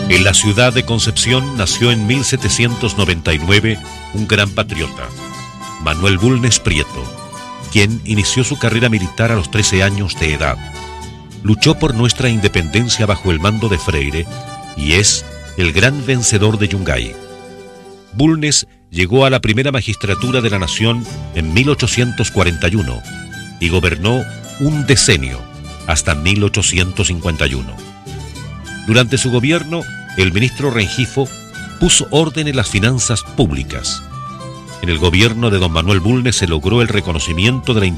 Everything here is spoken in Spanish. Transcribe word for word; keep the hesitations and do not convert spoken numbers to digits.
En la ciudad de Concepción nació en mil setecientos noventa y nueve un gran patriota, Manuel Bulnes Prieto, quien inició su carrera militar a los trece años de edad. Luchó por nuestra independencia bajo el mando de Freire y es el gran vencedor de Yungay. Bulnes llegó a la primera magistratura de la nación en mil ochocientos cuarenta y uno y gobernó un decenio hasta mil ochocientos cincuenta y uno. Durante su gobierno, el ministro Rengifo puso orden en las finanzas públicas. En el gobierno de don Manuel Bulnes se logró el reconocimiento de la